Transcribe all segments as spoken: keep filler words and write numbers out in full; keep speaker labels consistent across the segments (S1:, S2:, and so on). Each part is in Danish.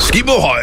S1: Skibohøj!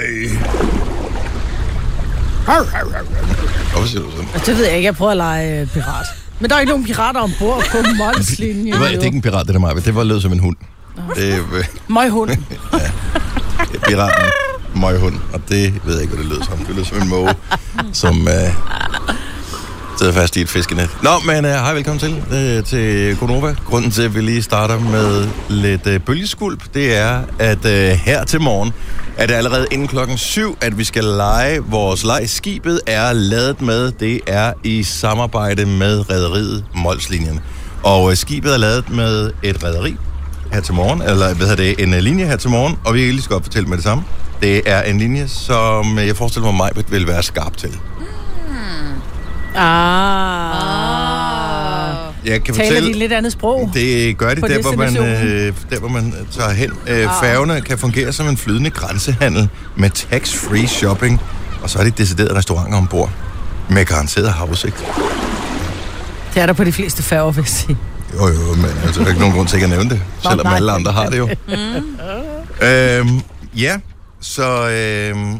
S1: Hvorfor siger du sådan?
S2: Det ved jeg ikke, jeg prøver at lege pirat. Men der er ikke nogen pirater ombord på Molslinjen.
S1: Det, var, det er ikke en pirat, det der mig. Det var lød som en hund. Det er, øh,
S2: Møghund.
S1: Ja, det er piraten. Møghund. Og det ved jeg ikke, hvad det lød som. Det lød som en måge, som øh, sidder fast i et fiskenet. Nå, men øh, hej, velkommen til, øh, til Gonova. Grunden til, at vi lige starter med lidt øh, bølgeskulp, det er, at øh, her til morgen er det allerede inden klokken syv, at vi skal lege vores leg. Skibet er ladet med. Det er i samarbejde med rederiet Molslinjen. Og øh, skibet er ladet med et rederi her til morgen, eller hvad hedder det, en linje her til morgen, og vi kan lige så godt fortælle med det samme. Det er en linje, som jeg forestiller mig, Majbrit vil være skarp til.
S2: Mm. Ah. ah.
S1: Jeg kan
S2: Taler
S1: fortælle,
S2: de lidt andet sprog?
S1: Det gør de, der hvor, man, øh, der hvor man tager hen. Øh, ah. Færgerne kan fungere som en flydende grænsehandel med tax-free shopping, og så er det deciderede restauranter ombord med garanteret havudsigt.
S2: Det er der på de fleste færger, vil jeg sige.
S1: Jo, jo, men altså, der er ikke nogen grund til ikke at nævne det, selvom alle andre har det jo. Mm. øhm, ja, så... Øhm,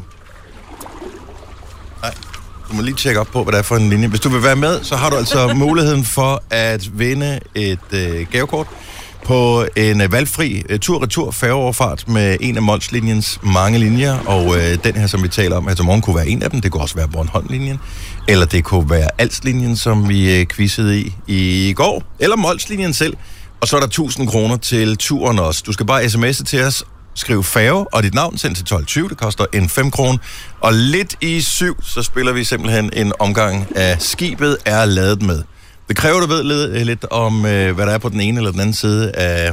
S1: nej, du må lige tjekke op på, hvad det er for en linje. Hvis du vil være med, så har du altså muligheden for at vinde et øh, gavekort på en øh, valgfri øh, tur-retur færgeoverfart med en af Molslinjens mange linjer, og øh, den her, som vi taler om her til morgen, kunne være en af dem. Det kunne også være Bornholm-linjen, eller det kunne være Als-linjen, som vi øh, quizzede i i går, eller Molslinjen selv. Og så er der tusind kroner til turen også. Du skal bare sms'e til os, skriv færge og dit navn, send til tolv tyve, det koster en fem kroner. Og lidt i syv, så spiller vi simpelthen en omgang af Skibet er ladet med. Det kræver, du ved lidt om, øh, hvad der er på den ene eller den anden side af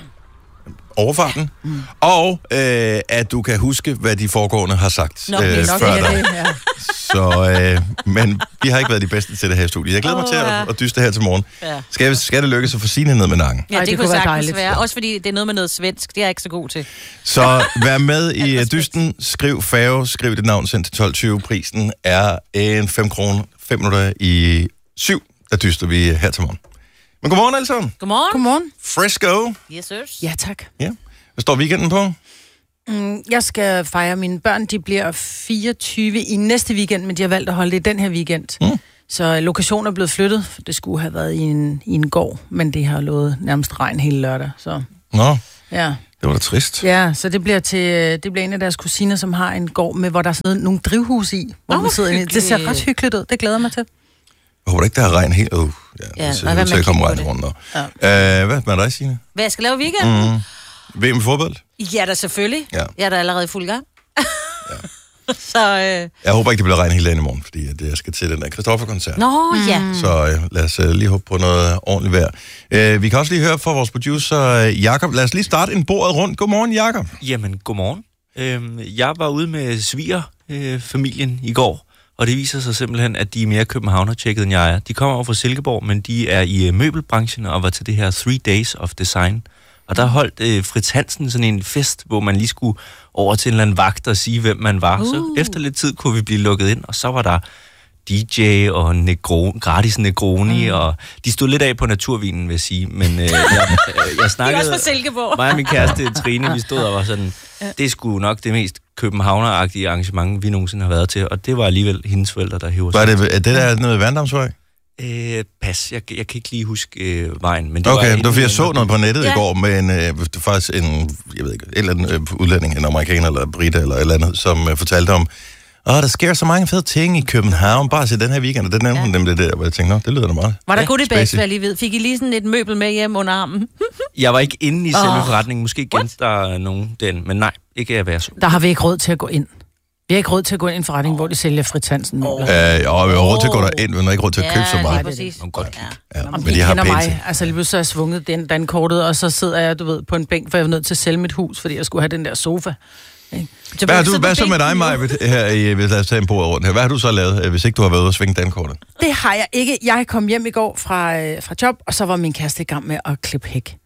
S1: overfarten, mm. og øh, at du kan huske, hvad de foregående har sagt
S2: Nå,
S1: øh,
S2: nok
S1: før dig.
S2: Det, ja.
S1: Så, øh, men vi har ikke været de bedste til det her studie. Jeg glæder oh, mig til
S3: ja.
S1: at, at dyste her til morgen.
S3: Ja.
S1: Skal, skal det lykkes at få Signe ned med nakken?
S3: Ja, det,
S2: Ej, det
S3: kunne
S2: kunne
S3: sagtens være.
S2: Ja.
S3: Også fordi det er noget med noget svensk. Det er jeg ikke så god til.
S1: Så vær med i uh, dysten. Skriv færge, skriv dit navn, send til tolv tyve. Prisen er en fem kroner. fem minutter i syv, der dyster vi her til morgen. Men godmorgen alle sammen.
S3: Godmorgen.
S2: Godmorgen.
S1: Frisco.
S3: Yes, sir.
S2: Ja, tak.
S1: Ja. Hvad står weekenden på?
S2: Mm, jeg skal fejre mine børn. De bliver fireogtyve i næste weekend, men de har valgt at holde det den her weekend. Mm. Så lokationen er blevet flyttet. Det skulle have været i en, i en gård, men det har lovet nærmest regn hele lørdag. Så.
S1: Nå,
S2: ja.
S1: Det var da trist.
S2: Ja, så det bliver til det bliver en af deres kusiner, som har en gård med, hvor der er sådan nogle drivhus i, hvor oh, man sidder inde. Det ser ret hyggeligt ud. Det glæder mig til.
S1: Jeg håber ikke, der er regn helt... Uh, ja,
S3: ja,
S1: det ser ud til at komme regn rundt. Ja. Uh, hvad med dig, Signe?
S3: Hvad jeg skal lave i weekenden?
S1: Mm. V M fodbold?
S3: Ja, da selvfølgelig. Ja. Jeg er da allerede i fuld gang.
S1: ja.
S3: Så, øh...
S1: Jeg håber ikke, det bliver regn hele dagen i morgen, fordi at jeg skal til den der Christoffer-koncert.
S3: Nå, mm. ja.
S1: Så øh, lad os øh, lige håbe på noget ordentligt vejr. Øh, vi kan også lige høre fra vores producer, øh, Jakob. Lad os lige starte en bordet rundt. Godmorgen, Jakob.
S4: Jamen, godmorgen. Øhm, jeg var ude med svigerfamilien øh, i går, og det viser sig simpelthen, at de er mere københavner-tjekket, end jeg er. De kommer over fra Silkeborg, men de er i øh, møbelbranchen og var til det her Three Days of Design. Og der holdt øh, Fritz Hansen sådan en fest, hvor man lige skulle over til en eller anden vagt og sige, hvem man var. Uh. Så efter lidt tid kunne vi blive lukket ind, og så var der D J og Negro, gratis Negroni, mm. og de stod lidt af på naturvinen, vil jeg sige. Men øh, jeg, jeg snakkede...
S3: Det er også fra Silkeborg.
S4: Mig og min kæreste Trine, vi stod og var sådan, det er sgu nok det mest københavneragtige arrangement, vi nogensinde har været til, og det var alligevel hendes forældre, der hæver sig.
S1: Var det, er det der noget Vandamsvej?
S4: Øh, pas, jeg, jeg kan ikke lige huske øh, vejen. Men det
S1: okay,
S4: var
S1: det var fordi jeg så noget på nettet
S3: ja.
S1: i går med en, øh, det faktisk en, jeg ved ikke, en eller anden øh, udlænding, en amerikaner eller brite eller et eller andet, som øh, fortalte om, åh, der sker så mange fede ting i København, bare til den her weekend, og det nævnte ja. hun nemlig der, hvor jeg tænkte, nå, det lyder da meget.
S3: Var der
S4: ja,
S3: goodie bags, hvad jeg lige ved? Fik I lige sådan et møbel med hjem under armen?
S4: Jeg var ikke inde i selve
S3: oh.
S4: forretningen, måske igen der er nogen den, men nej, ikke at være så.
S2: Der har vi ikke råd til at gå ind. Vi har ikke råd til at gå ind i en forretning, oh. hvor de sælger Fritz Hansen.
S1: Oh. Øh, ja, vi har råd til at gå derind, men vi har ikke råd til at købe
S3: ja,
S1: så meget.
S3: Det er præcis.
S1: Godt kig. Ja. Ja.
S2: Men de kender mig. Altså lige så er jeg svunget den, den kortet, og så sidder jeg, du ved, på en bænk, for jeg var nødt til at sælge mit hus, fordi jeg skulle have den der sofa.
S1: Så hvad har du, hvad så med dig, Maja, her i, hvis lad os tage en bord rundt her? Hvad har du så lavet, hvis ikke du har været ude og svinge dankortet?
S2: Det har jeg ikke. Jeg kom hjem i går fra, øh, fra job, og så var min kæreste i gang med at klippe hæk.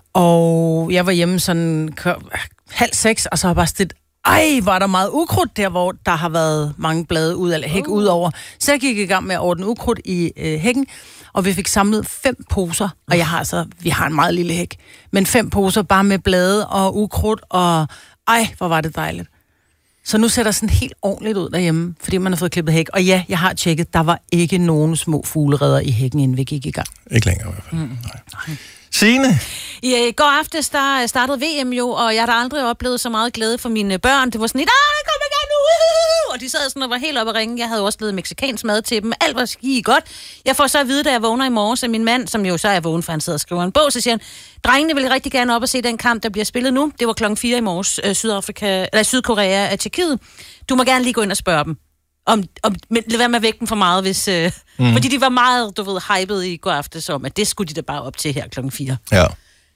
S2: Og jeg var hjemme sådan halv seks, og så har jeg bare stillet, ej, var der meget ukrudt der, hvor der har været mange blade ud, eller hæk uh. ud over. Så jeg gik i gang med at ordne ukrudt i øh, hækken, og vi fik samlet fem poser, og jeg har altså, vi har en meget lille hæk, men fem poser bare med blade og ukrudt, og ej, hvor var det dejligt. Så nu ser der sådan helt ordentligt ud derhjemme, fordi man har fået klippet hæk. Og ja, jeg har tjekket, der var ikke nogen små fuglereder i hækken, inden vi gik i gang.
S1: Ikke længere i hvert fald. Mm. Nej. Signe?
S3: I går aftes, der startede V M jo, og jeg har da aldrig oplevet så meget glæde for mine børn. Det var sådan et, ah, kom igen nu! Og de sad sådan og var helt oppe at ringe. Jeg havde jo også lavet mexicansk mad til dem. Alt var skide godt. Jeg får så at vide, da jeg vågner i morges, at min mand, som jo så er vågen, for han sidder og skriver en bog, så siger han, drengene vil rigtig gerne op og se den kamp, der bliver spillet nu. Det var klokken fire i morges, øh, Sydafrika, eller Sydkorea af Tjekkiet. Du må gerne lige gå ind og spørge dem. Om, om, men lad være med at vække dem for meget, hvis... Øh, mm. Fordi de var meget, du ved, hyped i går aftes om, at det skulle de da bare op til her klokken fire.
S1: Ja.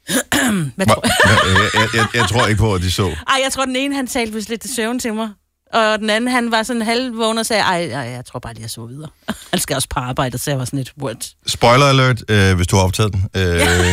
S3: Hvad tror jeg?
S1: jeg, jeg, jeg? Jeg tror ikke på, at de så.
S3: Ej, jeg tror, den ene, han talte vist lidt til søvn til mig. Og den anden, han var sådan halvvågen og sagde, ej, ej, jeg tror bare lige, jeg så videre. Han skal også på arbejde, så jeg var sådan et what?
S1: Spoiler alert, øh, hvis du har optaget den. Øh,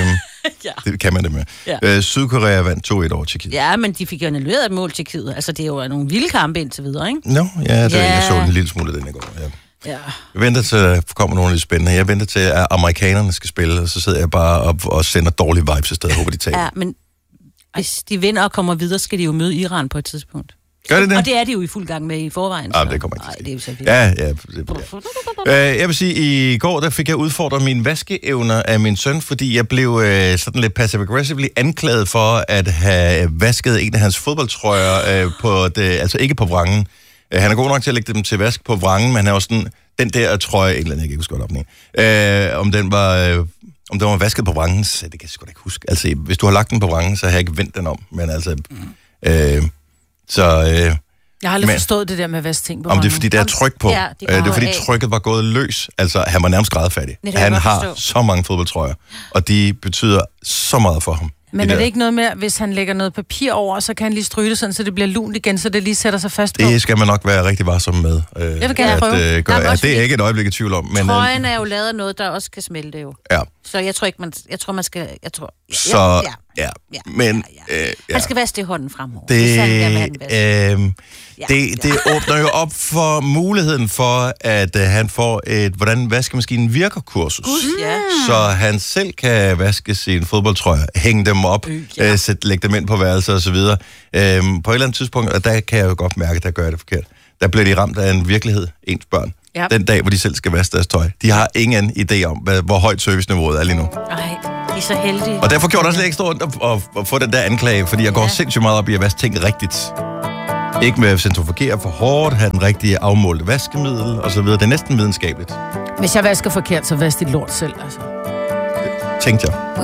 S3: ja.
S1: Det kan man det med. Ja. Øh, Sydkorea vandt to et over Tjekkiet.
S3: Ja, men de fik jo annulleret et mål til Tjekkiet. Altså, det er jo nogle vilde kampe indtil videre, ikke?
S1: Nå, ja, det,
S3: ja.
S1: Jeg så en lille smule af den i går. Ja.
S3: Ja.
S1: Jeg venter til, at der kommer nogle af de spændende. Jeg venter til, at amerikanerne skal spille, og så sidder jeg bare op og sender dårlige vibes i stedet. Jeg håber, de tager.
S3: Ja, men hvis de vinder og kommer videre, skal de jo møde Iran på et tidspunkt.
S1: Gør det det?
S3: Og det er de jo i fuld gang med i forvejen.
S1: Ja, det kommer ikke
S3: til. Nej, det er jo så
S1: ja, ja, det ja. Jeg vil sige, i går der fik jeg udfordret mine vaskeevner af min søn, fordi jeg blev øh, sådan lidt passive-aggressively anklaget for at have vasket en af hans fodboldtrøjer øh, på det, altså ikke på vrangen. Øh, han er god nok til at lægge dem til vask på vrangen, men han er også sådan, den der trøje, ikke, jeg kan ikke huske godt opning, øh, om den var... Øh, om den var vasket på vrangen, så det kan jeg sgu da ikke huske. Altså, hvis du har lagt den på vrangen, så har jeg ikke vendt den om, men altså... Øh, Så, øh,
S2: jeg har aldrig men, forstået det der med vasting på
S1: om det er fordi, der er tryk på. Ja, det, øh, det er fordi, af. trykket var gået løs. Altså, han var nærmest grædefærdig. Han har forstå. så mange fodboldtrøjer, og de betyder så meget for ham.
S2: Men er det ikke noget med, hvis han lægger noget papir over, så kan han lige stryge det sådan, så det bliver lunt igen, så det lige sætter sig fast på?
S1: Det skal man nok være rigtig varsom med. Øh,
S3: jeg vil gerne at, prøve.
S1: Øh, gør, ja, det er ikke et øjeblik i tvivl om. Men,
S3: trøjen er jo lavet af noget, der også kan smelte jo.
S1: Ja.
S3: Så jeg tror ikke, man, jeg tror, man skal... Jeg tror, ja,
S1: så,
S3: ja,
S1: ja. ja. Men,
S3: ja, ja. Øh, ja. Han skal vaske det i hånden fremover.
S1: Det,
S3: hvis han gerne vil
S1: øh, ja, det, det ja. åbner jo op for muligheden for, at uh, han får et, hvordan vaskemaskinen virker kursus.
S3: Gud, ja.
S1: Så han selv kan vaske sine fodboldtrøjer, hænge dem op, øh, ja. øh, sæt, lægge dem ind på værelser og så videre. Øhm, på et eller andet tidspunkt, og der kan jeg jo godt mærke, at der gør jeg det forkert. Der bliver de ramt af en virkelighed, ens børn. Ja. Den dag, hvor de selv skal vaske deres tøj. De har ingen idé om, hvad, hvor højt serviceniveauet er lige nu.
S3: Nej, de er så heldige.
S1: Og derfor gjorde det også lidt ekstra ondt at, at, at få den der anklage, fordi jeg går ja. sindssygt meget op i at vaske ting rigtigt. Ikke med at centrifugere for hårdt, have den rigtige afmålte vaskemiddel og så videre. Det er næsten videnskabeligt.
S2: Hvis jeg vasker forkert, så vask dit lort selv, altså.
S1: Det tænkte jeg.